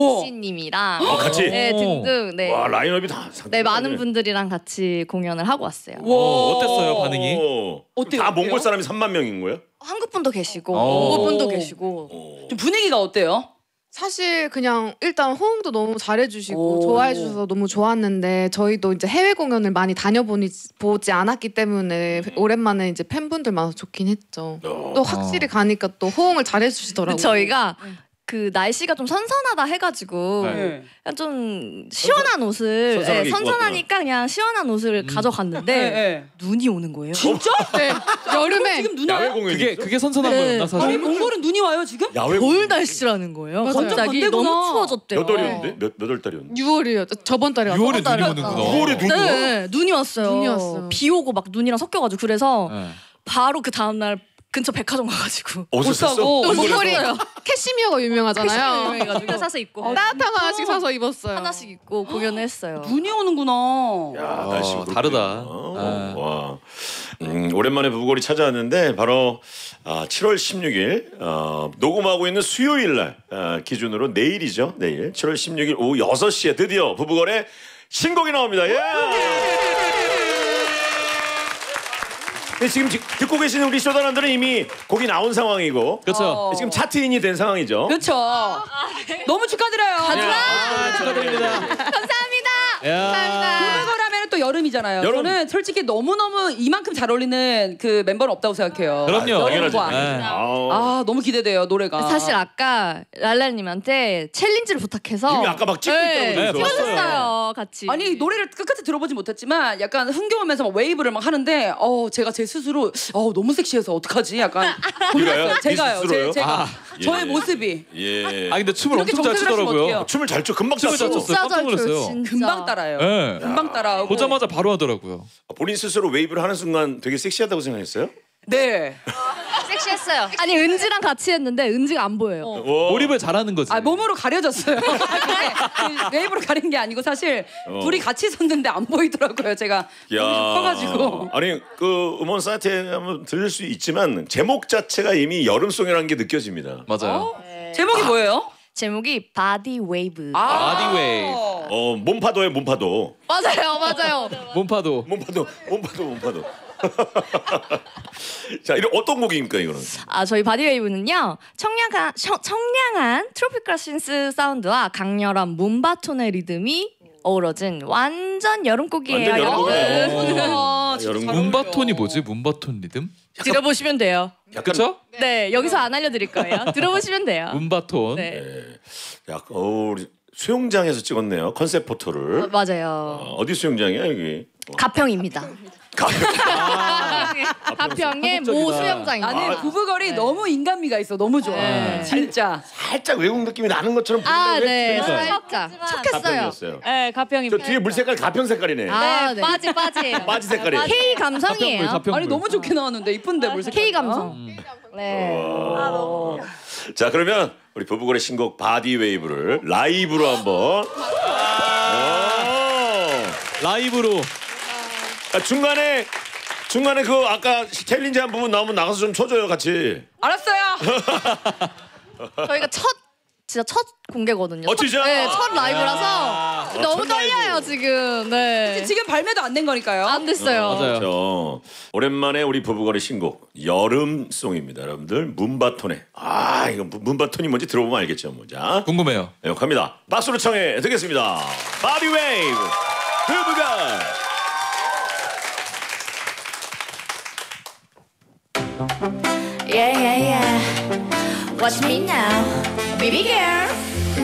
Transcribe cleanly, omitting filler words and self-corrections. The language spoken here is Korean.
씨님이랑 같이? 네, 등등 네. 와, 라인업이 다 네, 많은 분들이랑 같이 공연을 하고 왔어요. 어땠어요, 반응이? 어때요? 다 몽골 사람이 3만 명인 거예요? 한국 분도 계시고 몽골 분도 계시고 좀 분위기가 어때요? 사실 그냥 일단 호응도 너무 잘해주시고 좋아해주셔서 너무 좋았는데 저희도 이제 해외 공연을 많이 다녀보지 않았기 때문에 오랜만에 이제 팬분들 많아서 좋긴 했죠. 또 확실히 가니까 또 호응을 잘해주시더라고요. 저희가 그 날씨가 좀 선선하다 해가지고 네. 그냥 좀 시원한 옷을 선선하게 네, 입고 선선하니까 그냥 시원한 옷을 가져갔는데 네. 눈이 오는 거예요. 진짜? 네, 여름에 지금 눈 야외 와요? 공연이 그게 선선한 네. 거였나 사실? 아니 몽골은 눈이 와요 지금? 야외 겨울 날씨라는 거예요. 맞아요. 갑자기 완전 너무 반대구나. 추워졌대요. 몇 월이었는데? 몇 월 달이었는데? 6월이요. 저번 달에 왔어요. 6월에 눈이 오는구나. 9월에 눈이 와? 네, 눈이 왔어요. 눈이 왔어요. 비 오고 막 눈이랑 섞여가지고 그래서 네. 바로 그 다음 날 근처 백화점 가가지고 옷을 옷 사고. 샀어? 몽골이 캐시미어가 유명하잖아요. 유명해가지고 사서 입고 따뜻한 거 하나씩 사서 입었어요. 하나씩 입고 공연을 했어요. 눈이 오는구나. 야, 날씨가 다르다. 그렇군요. 와, 오랜만에 부부걸이 찾아왔는데 바로 7월 16일 녹음하고 있는 수요일 날 기준으로 내일이죠. 내일 7월 16일 오후 6시에 드디어 부부걸의 신곡이 나옵니다. 예! 네, 지금 듣고 계시는 우리 쇼다란들은 이미 곡이 나온 상황이고 그렇죠. 지금 차트인이 된 상황이죠. 그렇죠. 너무 축하드려요. 축하드립니다. 감사합니다. 부부걸하면 또 여름이잖아요. 여름. 저는 솔직히 너무너무 이만큼 잘 어울리는 그 멤버는 없다고 생각해요. 그럼요. 여름과. 네. 아 너무 기대돼요 노래가. 사실 아까 랄랄님한테 챌린지를 부탁해서 이미 아까 막 찍고 있다고 그래서. 찍어줬어요 같이. 아니 노래를 끝까지 들어보진 못했지만 약간 흥겨우면서 막 웨이브를 막 하는데 제가 제 스스로 너무 섹시해서 어떡하지 약간 고민했어요. 제가요. 스스로요? 제가 저의 예. 모습이 예. 근데 춤을 이렇게 엄청 잘 정색을 하시면 추더라고요. 어떡해요? 춤을 잘 춰. 금방 춤을 잘 췄어. 췄어요. 깜짝 놀랐어요. 진짜. 금방 따라요. 네. 금방 따라하고. 보자마자 바로 하더라고요. 본인 스스로 웨이브를 하는 순간 되게 섹시하다고 생각했어요? 네. 섹시했어요. 아니 은지랑 같이 했는데 은지가 안 보여요. 몰입을 잘하는 거지. 몸으로 가려졌어요. 근데 그 웨이브로 가린 게 아니고 사실 둘이 같이 섰는데 안 보이더라고요. 제가 너무 커가지고. 아니 그 음원 사이트에 한번 들을 수 있지만 제목 자체가 이미 여름송이라는 게 느껴집니다. 맞아요. 제목이 뭐예요? 제목이 바디 웨이브. 바디 웨이브. 몸파도에 몸파도. 맞아요. 몸파도. 몸파도. 자, 이런 어떤 곡입니까 이거는? 저희 바디 웨이브는요 청량한 트로피컬 신스 사운드와 강렬한 문바톤의 리듬이 어우러진 완전 여름곡이에요. 완전 여름곡이에요. 여러분. 여름 문바톤이 뭐지? 문바톤 리듬? 들어보시면 돼요. 그쵸? 네, 여기서 안 알려드릴 거예요. 들어보시면 돼요. 문바톤. 네, 약간 우리 수영장에서 찍었네요. 컨셉 포토를. 맞아요. 어디 수영장이야 여기? 가평입니다. 가평의 모 수영장입니다. 나는 부부걸이 너무 인간미가 있어. 너무 좋아. 네. 진짜. 살짝 외국 느낌이 나는 것처럼 보이는데 네, 틀렸어요. 살짝 착했어요. 가평이었어요. 네, 저 가평입니다. 뒤에 물 색깔 가평 색깔이네. 네, 빠지. 바지 색깔이에요. K 감성이에요. 가평물. 아니 너무 좋게 나왔는데 이쁜데 물 색깔. K 감성. 네. 자, 그러면 우리 부부걸의 신곡 바디 웨이브를 라이브로 한번. 라이브로. 중간에 그 아까 챌린지 한 부분 나오면 나가서 좀 쳐줘요 같이. 알았어요. 저희가 진짜 첫 공개거든요. 진짜? 네, 첫 라이브라서 너무 떨려요 지금. 네. 지금 발매도 안 된 거니까요. 안 됐어요. 맞아요. 그렇죠. 오랜만에 우리 부부걸의 신곡 여름송입니다. 여러분들 문바톤에 이거 문바톤이 뭔지 들어보면 알겠죠. 자, 궁금해요. 네, 갑니다. 박수로 청해 듣겠습니다. 바디 웨이브 부부걸. Yeah. Watch me now, baby girl.